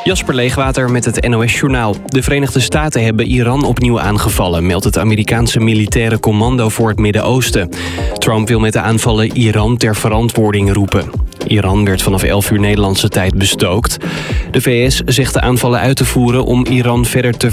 Jasper Leegwater met het NOS-journaal. De Verenigde Staten hebben Iran opnieuw aangevallen, meldt het Amerikaanse militaire commando voor het Midden-Oosten. Trump wil met de aanvallen Iran ter verantwoording roepen. Iran werd vanaf 11 uur Nederlandse tijd bestookt. De VS zegt de aanvallen uit te voeren om Iran verder te